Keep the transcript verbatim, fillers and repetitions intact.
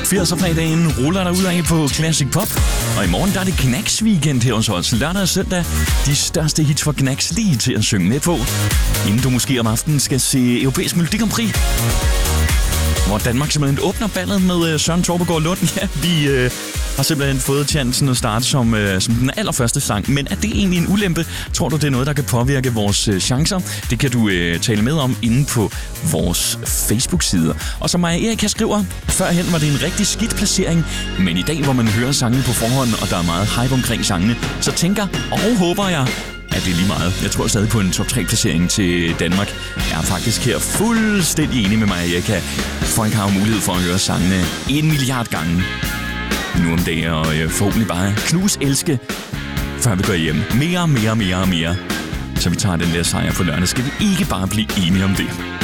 firser-fredagen ruller der ud af på Classic Pop. Og i morgen der er det Knacks weekend her hos os. Lørdag og søndag, de største hits for Knacks lige til at synge med på. Inden du måske om aftenen skal se Europæisk Melodi Grand Prix, hvor Danmark simpelthen åbner ballet med Søren Torpegaard Lund. Ja, vi øh, har simpelthen fået chancen at starte som, øh, som den allerførste sang. Men er det egentlig en ulempe? Tror du, det er noget, der kan påvirke vores øh, chancer? Det kan du øh, tale med om inde på vores Facebook-sider. Og som Maja Erika skriver, førhen var det en rigtig skidt placering. Men i dag, hvor man hører sangene på forhånd, og der er meget hype omkring sangene, så tænker og håber jeg, at det er lige meget. Jeg tror stadig på en top tre placering til Danmark. Jeg er faktisk her fuldstændig enig med Maja Erika. Folk har jo mulighed for at høre sangene en milliard gange nu om dagen, og forhåbentlig bare knus elske, før vi går hjem. Mere, mere, mere og mere. Så vi tager den der sejr på lørdag. Skal vi ikke bare blive enige om det?